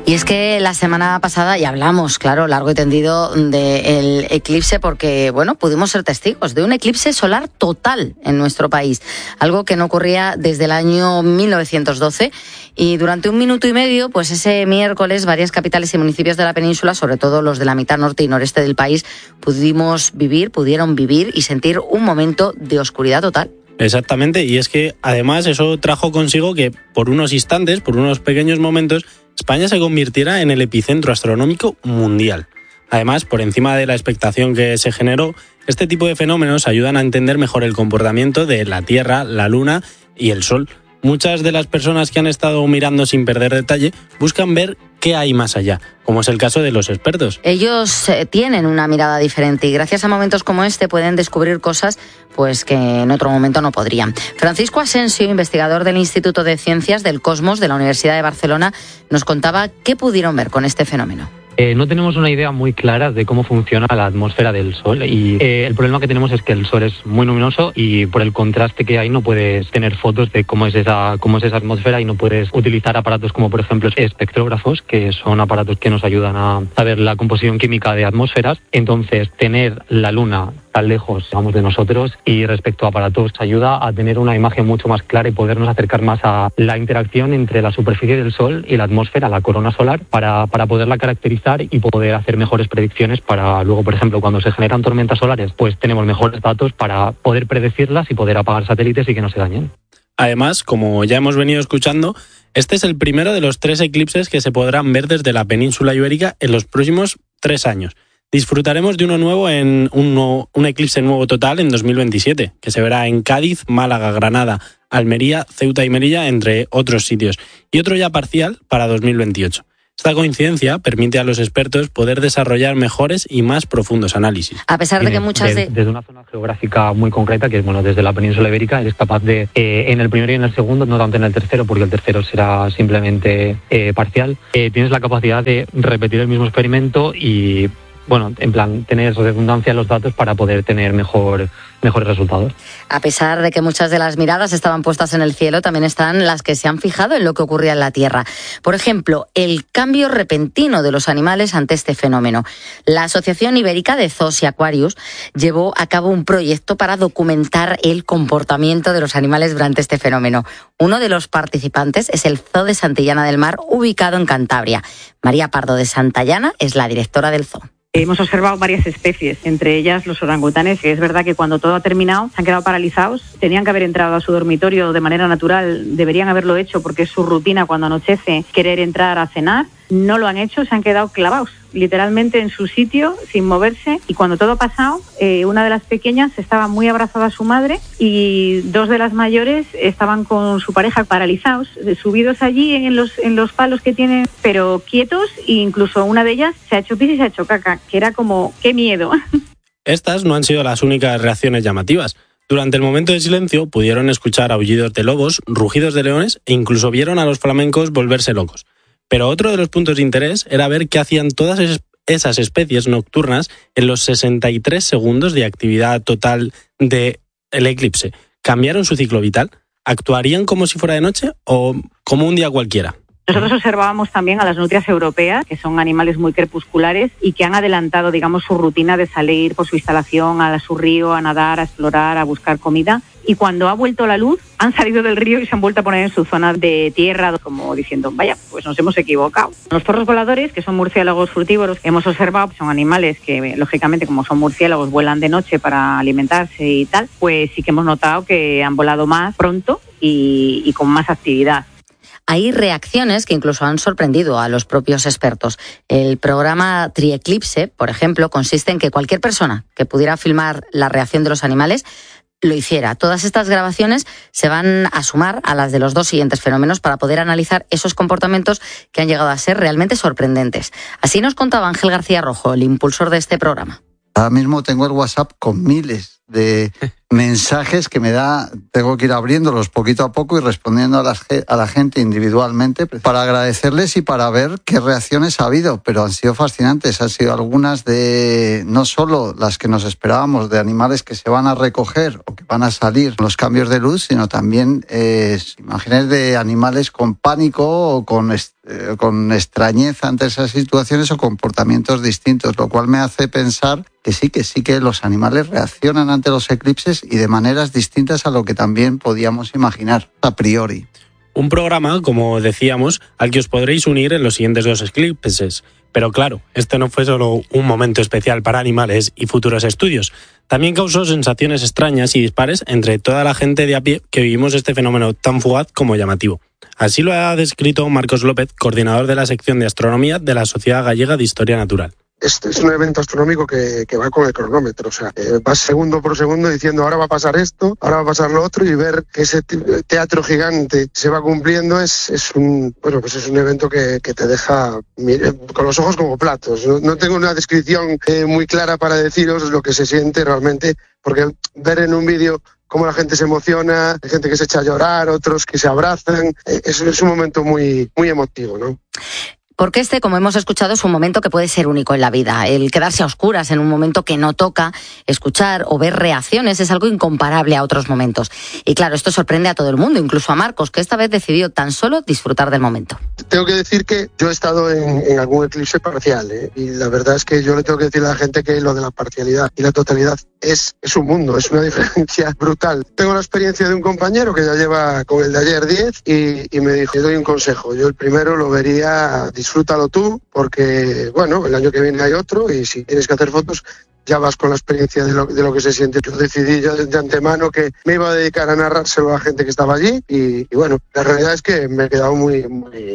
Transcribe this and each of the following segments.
Y es que la semana pasada ya hablamos, claro, largo y tendido del eclipse porque, bueno, pudimos ser testigos de un eclipse solar total en nuestro país, algo que no ocurría desde el año 1912 y durante 1 minuto y medio, pues ese miércoles, varias capitales y municipios de la península, sobre todo los de la mitad norte y noreste del país, pudieron vivir y sentir un momento de oscuridad total. Exactamente, y es que además eso trajo consigo que por unos instantes, por unos pequeños momentos, España se convirtiera en el epicentro astronómico mundial. Además, por encima de la expectación que se generó, este tipo de fenómenos ayudan a entender mejor el comportamiento de la Tierra, la Luna y el Sol. Muchas de las personas que han estado mirando sin perder detalle buscan ver qué hay más allá, como es el caso de los expertos. Ellos tienen una mirada diferente y gracias a momentos como este pueden descubrir cosas pues que en otro momento no podrían. Francisco Asensio, investigador del Instituto de Ciencias del Cosmos de la Universidad de Barcelona, nos contaba qué pudieron ver con este fenómeno. No tenemos una idea muy clara de cómo funciona la atmósfera del Sol y el problema que tenemos es que el Sol es muy luminoso y por el contraste que hay no puedes tener fotos de cómo es esa atmósfera y no puedes utilizar aparatos como por ejemplo espectrógrafos, que son aparatos que nos ayudan a saber la composición química de atmósferas. Entonces, tener la Luna tan lejos, digamos, de nosotros y respecto a aparatos ayuda a tener una imagen mucho más clara y podernos acercar más a la interacción entre la superficie del Sol y la atmósfera, la corona solar, para poderla caracterizar y poder hacer mejores predicciones para luego, por ejemplo, cuando se generan tormentas solares, pues tenemos mejores datos para poder predecirlas y poder apagar satélites y que no se dañen. Además, como ya hemos venido escuchando, este es el primero de los 3 eclipses que se podrán ver desde la península ibérica en los próximos 3 años. Disfrutaremos de uno nuevo en un eclipse nuevo total en 2027, que se verá en Cádiz, Málaga, Granada, Almería, Ceuta y Melilla, entre otros sitios, y otro ya parcial para 2028. Esta coincidencia permite a los expertos poder desarrollar mejores y más profundos análisis. A pesar de que muchas desde una zona geográfica muy concreta, que es desde la península ibérica, eres capaz de, en el primero y en el segundo, no tanto en el tercero, porque el tercero será simplemente parcial, tienes la capacidad de repetir el mismo experimento y, en plan, tener redundancia en los datos para poder tener mejores resultados. A pesar de que muchas de las miradas estaban puestas en el cielo, también están las que se han fijado en lo que ocurría en la Tierra. Por ejemplo, el cambio repentino de los animales ante este fenómeno. La Asociación Ibérica de Zoos y Acuarios llevó a cabo un proyecto para documentar el comportamiento de los animales durante este fenómeno. Uno de los participantes es el Zoo de Santillana del Mar, ubicado en Cantabria. María Pardo de Santillana es la directora del zoo. Hemos observado varias especies, entre ellas los orangutanes, que es verdad que cuando todo ha terminado se han quedado paralizados. Tenían que haber entrado a su dormitorio de manera natural, deberían haberlo hecho porque es su rutina cuando anochece querer entrar a cenar. No lo han hecho, se han quedado clavados, literalmente en su sitio, sin moverse. Y cuando todo ha pasado, una de las pequeñas estaba muy abrazada a su madre y 2 de las mayores estaban con su pareja paralizados, subidos allí en los palos que tienen, pero quietos, e incluso una de ellas se ha hecho pis y se ha hecho caca, que era como, ¡qué miedo! Estas no han sido las únicas reacciones llamativas. Durante el momento de silencio pudieron escuchar aullidos de lobos, rugidos de leones e incluso vieron a los flamencos volverse locos. Pero otro de los puntos de interés era ver qué hacían todas esas especies nocturnas en los 63 segundos de actividad total del eclipse. ¿Cambiaron su ciclo vital? ¿Actuarían como si fuera de noche o como un día cualquiera? Nosotros observábamos también a las nutrias europeas, que son animales muy crepusculares y que han adelantado, su rutina de salir por su instalación a su río, a nadar, a explorar, a buscar comida. Y cuando ha vuelto la luz, han salido del río y se han vuelto a poner en su zona de tierra, como diciendo, vaya, pues nos hemos equivocado. Los zorros voladores, que son murciélagos frugívoros, hemos observado, son animales que, lógicamente, como son murciélagos, vuelan de noche para alimentarse y tal, pues sí que hemos notado que han volado más pronto y con más actividad. Hay reacciones que incluso han sorprendido a los propios expertos. El programa Trieclipse, por ejemplo, consiste en que cualquier persona que pudiera filmar la reacción de los animales lo hiciera. Todas estas grabaciones se van a sumar a las de los 2 siguientes fenómenos para poder analizar esos comportamientos que han llegado a ser realmente sorprendentes. Así nos contaba Ángel García Rojo, el impulsor de este programa. Ahora mismo tengo el WhatsApp con miles de mensajes que me da, tengo que ir abriéndolos poquito a poco y respondiendo a la gente individualmente para agradecerles y para ver qué reacciones ha habido, pero han sido fascinantes, han sido algunas de, no solo las que nos esperábamos, de animales que se van a recoger o que van a salir con los cambios de luz, sino también imágenes de animales con pánico o con extrañeza ante esas situaciones o comportamientos distintos, lo cual me hace pensar que sí que los animales reaccionan ante los eclipses y de maneras distintas a lo que también podíamos imaginar a priori. Un programa, como decíamos, al que os podréis unir en los siguientes 2 eclipses. Pero claro, este no fue solo un momento especial para animales y futuros estudios. También causó sensaciones extrañas y dispares entre toda la gente de a pie que vivimos este fenómeno tan fugaz como llamativo. Así lo ha descrito Marcos López, coordinador de la sección de astronomía de la Sociedad Gallega de Historia Natural. Este es un evento astronómico que va con el cronómetro, o sea, vas segundo por segundo diciendo ahora va a pasar esto, ahora va a pasar lo otro, y ver que ese teatro gigante se va cumpliendo es un evento que te deja con los ojos como platos. No tengo una descripción muy clara para deciros lo que se siente realmente, porque ver en un vídeo cómo la gente se emociona, hay gente que se echa a llorar, otros que se abrazan, es un momento muy, muy emotivo, ¿no? Porque este, como hemos escuchado, es un momento que puede ser único en la vida. El quedarse a oscuras en un momento que no toca, escuchar o ver reacciones es algo incomparable a otros momentos. Y claro, esto sorprende a todo el mundo, incluso a Marcos, que esta vez decidió tan solo disfrutar del momento. Tengo que decir que yo he estado en algún eclipse parcial, y la verdad es que yo le tengo que decir a la gente que lo de la parcialidad y la totalidad es un mundo, es una diferencia brutal. Tengo la experiencia de un compañero que ya lleva con el de ayer 10 y me dijo, te doy un consejo, yo el primero lo vería, disfrútalo tú, porque bueno, el año que viene hay otro y si tienes que hacer fotos ya vas con la experiencia de lo que se siente. Yo decidí ya de antemano que me iba a dedicar a narrárselo a la gente que estaba allí y bueno, la realidad es que me he quedado muy,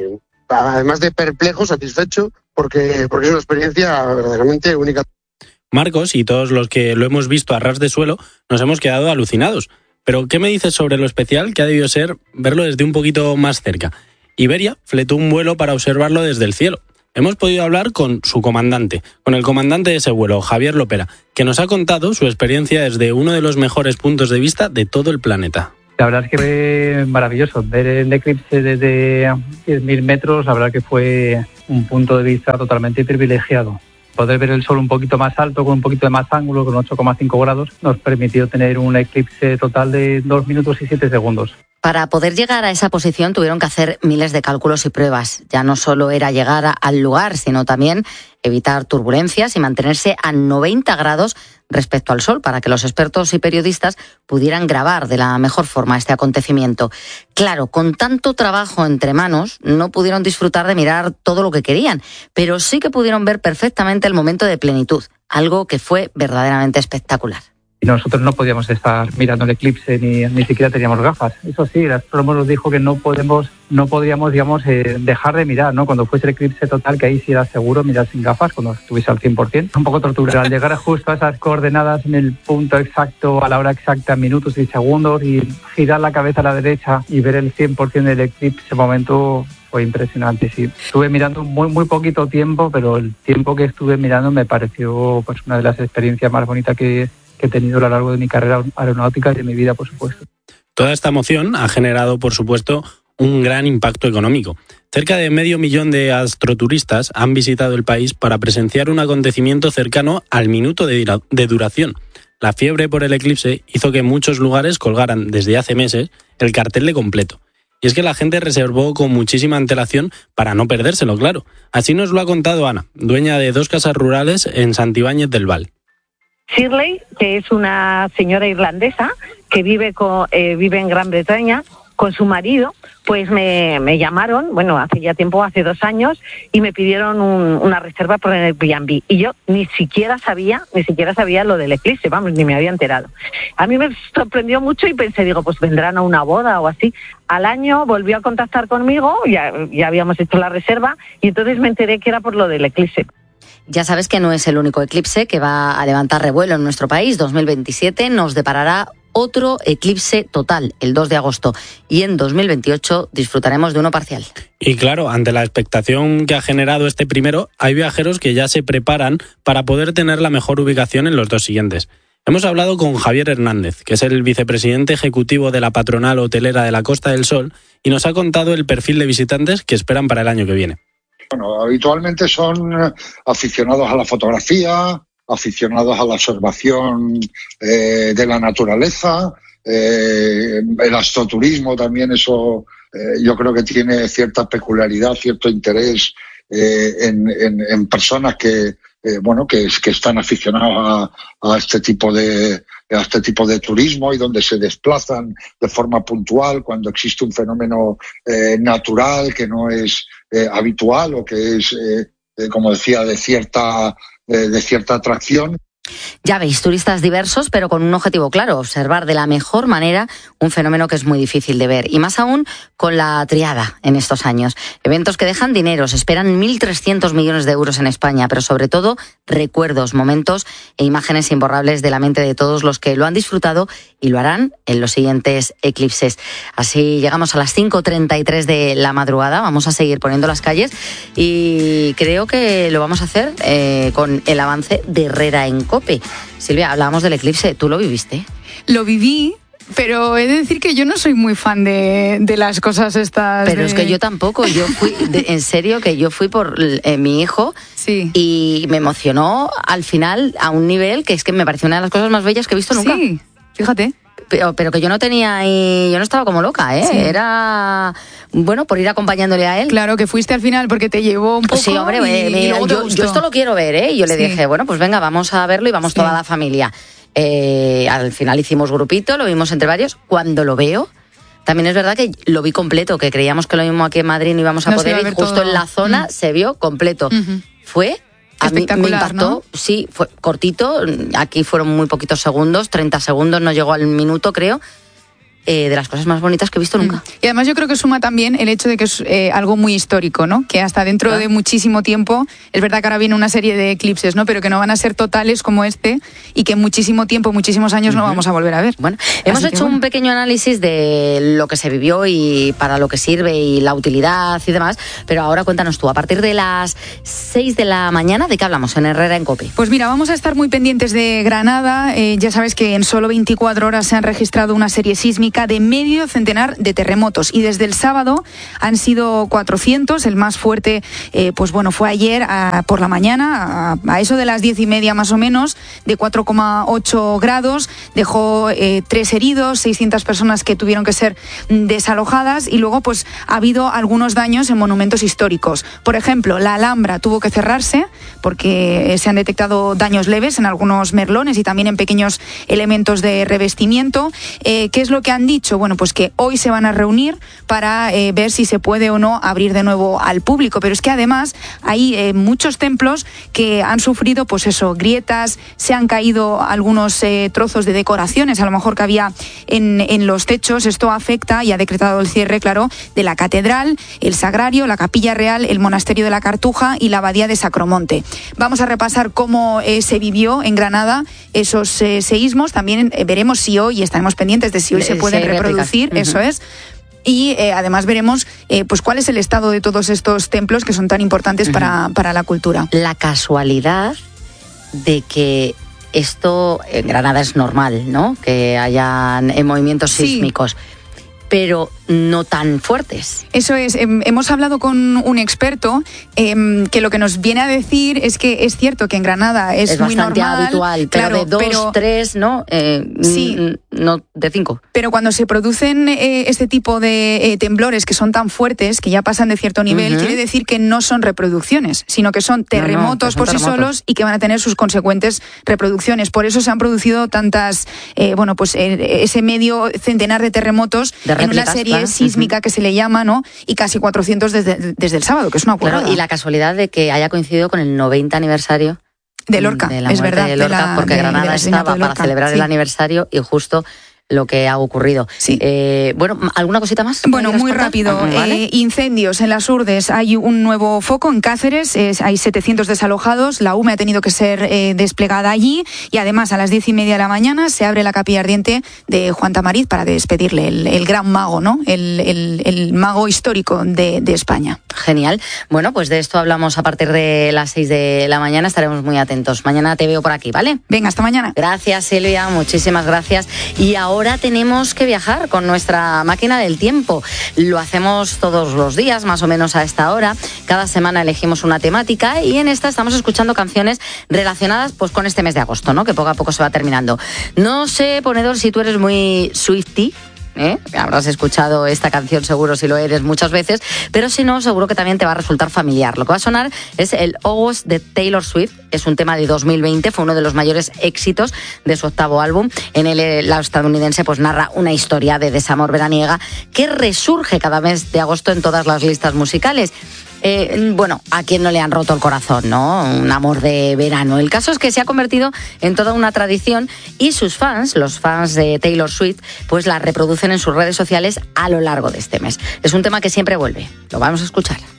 además de perplejo, satisfecho, porque es una experiencia verdaderamente única. Marcos y todos los que lo hemos visto a ras de suelo nos hemos quedado alucinados. Pero, ¿qué me dices sobre lo especial que ha debido ser verlo desde un poquito más cerca? Iberia fletó un vuelo para observarlo desde el cielo. Hemos podido hablar con su comandante, con el comandante de ese vuelo, Javier Lopera, que nos ha contado su experiencia desde uno de los mejores puntos de vista de todo el planeta. La verdad es que fue maravilloso. Ver el eclipse desde 10.000 metros, la verdad que fue un punto de vista totalmente privilegiado. Poder ver el sol un poquito más alto, con un poquito de más ángulo, con 8,5 grados, nos permitió tener un eclipse total de 2 minutos y 7 segundos. Para poder llegar a esa posición tuvieron que hacer miles de cálculos y pruebas. Ya no solo era llegar al lugar, sino también evitar turbulencias y mantenerse a 90 grados respecto al sol para que los expertos y periodistas pudieran grabar de la mejor forma este acontecimiento. Claro, con tanto trabajo entre manos, no pudieron disfrutar de mirar todo lo que querían, pero sí que pudieron ver perfectamente el momento de plenitud, algo que fue verdaderamente espectacular. Y nosotros no podíamos estar mirando el eclipse, ni siquiera teníamos gafas. Eso sí, el astrónomo nos dijo que no podríamos, digamos, dejar de mirar, ¿no? Cuando fuese el eclipse total, que ahí sí era seguro mirar sin gafas, cuando estuviese al 100%. Un poco tortura. Al llegar justo a esas coordenadas en el punto exacto, a la hora exacta, minutos y segundos, y girar la cabeza a la derecha y ver el 100% del eclipse, ese momento fue impresionante, sí. Estuve mirando muy poquito tiempo, pero el tiempo que estuve mirando me pareció pues una de las experiencias más bonitas que he tenido a lo largo de mi carrera aeronáutica y de mi vida, por supuesto. Toda esta emoción ha generado, por supuesto, un gran impacto económico. Cerca de 500.000 de astroturistas han visitado el país para presenciar un acontecimiento cercano al minuto de duración. La fiebre por el eclipse hizo que muchos lugares colgaran desde hace meses el cartel de completo. Y es que la gente reservó con muchísima antelación para no perdérselo, claro. Así nos lo ha contado Ana, dueña de 2 casas rurales en Santibáñez del Val. Shirley, que es una señora irlandesa que vive en Gran Bretaña con su marido, pues me llamaron, bueno, hace ya tiempo, hace 2 años, y me pidieron una reserva por el Airbnb. Y yo ni siquiera sabía lo del eclipse, vamos, ni me había enterado. A mí me sorprendió mucho y pensé, digo, pues vendrán a una boda o así. Al año volvió a contactar conmigo, ya habíamos hecho la reserva, y entonces me enteré que era por lo del eclipse. Ya sabes que no es el único eclipse que va a levantar revuelo en nuestro país. 2027 nos deparará otro eclipse total, el 2 de agosto. Y en 2028 disfrutaremos de uno parcial. Y claro, ante la expectación que ha generado este primero, hay viajeros que ya se preparan para poder tener la mejor ubicación en los 2 siguientes. Hemos hablado con Javier Hernández, que es el vicepresidente ejecutivo de la patronal hotelera de la Costa del Sol, y nos ha contado el perfil de visitantes que esperan para el año que viene. Bueno, habitualmente son aficionados a la fotografía, aficionados a la observación de la naturaleza, el astroturismo también, eso yo creo que tiene cierta peculiaridad, cierto interés en personas que están aficionados a este tipo de turismo y donde se desplazan de forma puntual cuando existe un fenómeno natural que no es habitual o que es, como decía, de cierta atracción. Ya veis, turistas diversos, pero con un objetivo claro, observar de la mejor manera un fenómeno que es muy difícil de ver. Y más aún con la triada en estos años. Eventos que dejan dinero, se esperan 1.300 millones de euros en España, pero sobre todo recuerdos, momentos e imágenes imborrables de la mente de todos los que lo han disfrutado y lo harán en los siguientes eclipses. Así llegamos a las 5:33 de la madrugada, vamos a seguir poniendo las calles y creo que lo vamos a hacer con el avance de Herrera en COPE. Silvia, hablábamos del eclipse, ¿tú lo viviste? Lo viví, pero he de decir que yo no soy muy fan de las cosas estas. Pero es que yo tampoco, yo fui, en serio, que yo fui por mi hijo, sí, y me emocionó al final a un nivel que es que me pareció una de las cosas más bellas que he visto nunca. Sí, fíjate. Pero que yo no tenía ahí, yo no estaba como loca, ¿eh? Sí. Era, bueno, por ir acompañándole a él. Claro, que fuiste al final porque te llevó un poco. Sí, hombre, y luego yo esto lo quiero ver, ¿eh? Y yo le dije, bueno, pues venga, vamos a verlo y vamos toda la familia. Al final hicimos grupito, lo vimos entre varios. Cuando lo veo, también es verdad que lo vi completo, que creíamos que lo mismo aquí en Madrid no íbamos a poder ir, justo todo en la zona se vio completo. Fue... A mí me impactó, ¿no? Sí, fue cortito, aquí fueron muy poquitos segundos, 30 segundos, no llegó al minuto, creo. De las cosas más bonitas que he visto nunca. Y además yo creo que suma también el hecho de que es algo muy histórico, ¿no? Que hasta dentro de muchísimo tiempo, es verdad que ahora viene una serie de eclipses, ¿no? Pero que no van a ser totales como este y que en muchísimo tiempo, muchísimos años no vamos a volver a ver. Bueno, hemos hecho un pequeño análisis de lo que se vivió y para lo que sirve y la utilidad y demás, pero ahora cuéntanos tú, a partir de las 6 de la mañana, ¿de qué hablamos en Herrera en COPE? Pues mira, vamos a estar muy pendientes de Granada. Ya sabes que en solo 24 horas se han registrado una serie sísmica de medio centenar de terremotos y desde el sábado han sido 400. El más fuerte fue ayer por la mañana a eso de las 10:30 más o menos, de 4,8 grados, dejó 3 heridos, 600 personas que tuvieron que ser desalojadas y luego pues ha habido algunos daños en monumentos históricos. Por ejemplo, la Alhambra tuvo que cerrarse porque se han detectado daños leves en algunos merlones y también en pequeños elementos de revestimiento. ¿Qué es lo que han dicho? Bueno, pues que hoy se van a reunir para ver si se puede o no abrir de nuevo al público, pero es que además hay muchos templos que han sufrido pues eso, grietas, se han caído algunos trozos de decoraciones a lo mejor que había en los techos. Esto afecta y ha decretado el cierre, claro, de la catedral, el sagrario, la capilla real, el monasterio de la Cartuja y la abadía de Sacromonte. Vamos a repasar cómo se vivió en Granada esos seísmos. También veremos si hoy, estaremos pendientes de si hoy se pueden reproducir, eso es. Y además veremos pues cuál es el estado de todos estos templos que son tan importantes para la cultura. La casualidad de que esto en Granada es normal, ¿no? Que hayan movimientos sísmicos, pero no tan fuertes. Eso es, hemos hablado con un experto que lo que nos viene a decir es que es cierto que en Granada es muy bastante normal, habitual, pero de 2, 3, ¿no? Sí, no de 5. Pero cuando se producen este tipo de temblores que son tan fuertes, que ya pasan de cierto nivel, quiere decir que no son reproducciones, sino que son terremotos por sí solos y que van a tener sus consecuentes reproducciones. Por eso se han producido tantas, ese medio centenar de terremotos en una serie sísmica que se le llama, ¿no? Y casi 400 desde el sábado, que es una burrada. Claro, y la casualidad de que haya coincidido con el 90 aniversario de Lorca, de la es verdad, de Lorca, porque Granada estaba para celebrar el aniversario y justo lo que ha ocurrido. Sí. Bueno, ¿alguna cosita más? Bueno, muy rápido. ¿Vale? Incendios en las Urdes. Hay un nuevo foco en Cáceres. Hay 700 desalojados. La UME ha tenido que ser desplegada allí. Y además, a las 10:30 de la mañana se abre la capilla ardiente de Juan Tamariz para despedirle, el gran mago, ¿no? El mago histórico de España. Genial. Bueno, pues de esto hablamos a partir de las 6 de la mañana. Estaremos muy atentos. Mañana te veo por aquí, ¿vale? Venga, hasta mañana. Gracias, Silvia. Muchísimas gracias. Y ahora tenemos que viajar con nuestra máquina del tiempo. Lo hacemos todos los días, más o menos a esta hora. Cada semana elegimos una temática y en esta estamos escuchando canciones relacionadas pues con este mes de agosto, ¿no? Que poco a poco se va terminando. No sé, ponedor, si tú eres muy Swiftie. Habrás escuchado esta canción seguro si lo eres muchas veces, pero si no, seguro que también te va a resultar familiar. Lo que va a sonar es el August de Taylor Swift. Es un tema de 2020, fue uno de los mayores éxitos de su 8º álbum. En él la estadounidense pues narra una historia de desamor veraniega que resurge cada mes de agosto en todas las listas musicales. Bueno, a quien no le han roto el corazón, ¿no? Un amor de verano. El caso es que se ha convertido en toda una tradición y sus fans, los fans de Taylor Swift, pues la reproducen en sus redes sociales a lo largo de este mes. Es un tema que siempre vuelve. Lo vamos a escuchar.